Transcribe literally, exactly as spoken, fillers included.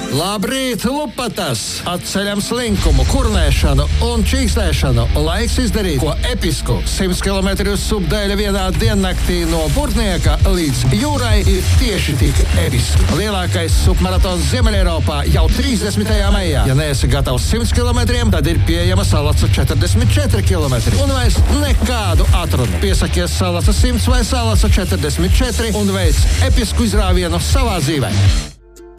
Labrīt, lupatas! Atceļam slinkumu, kurnēšanu un čīkstēšanu. Laiks izdarīt ko episku. Simts kilometru subdēļa vienā diennaktī no Burtnieka līdz jūrai ir tieši tik episki. Lielākais submaratons Ziemeļeiropā jau trīsdesmitajā maijā. Ja neesi gatavs simts kilometriem, tad ir pieejama Salaca četrdesmit četri kilometri. Un vairs nekādu atrunu. Piesakies Salaca simts vai Salaca četrdesmit četri un veic episku izrāvienu savā dzīvē.